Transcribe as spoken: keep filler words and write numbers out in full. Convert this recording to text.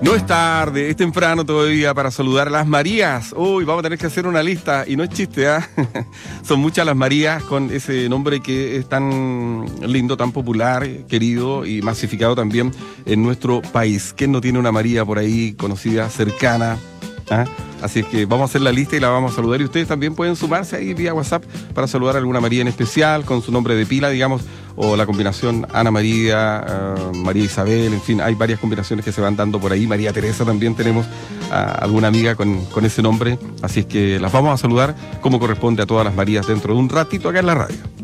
No es tarde, es temprano todavía para saludar a las Marías. Uy, vamos a tener que hacer una lista, y no es chiste, ¿ah? ¿eh? Son muchas las Marías con ese nombre que es tan lindo, tan popular, querido y masificado también en nuestro país. ¿Quién no tiene una María por ahí conocida, cercana? ¿Ah? Así es que vamos a hacer la lista y la vamos a saludar, y ustedes también pueden sumarse ahí vía WhatsApp para saludar a alguna María en especial con su nombre de pila, digamos, o la combinación Ana María, uh, María Isabel, en fin, hay varias combinaciones que se van dando por ahí. María Teresa también tenemos uh, alguna amiga con, con ese nombre, así es que las vamos a saludar como corresponde a todas las Marías dentro de un ratito acá en la radio.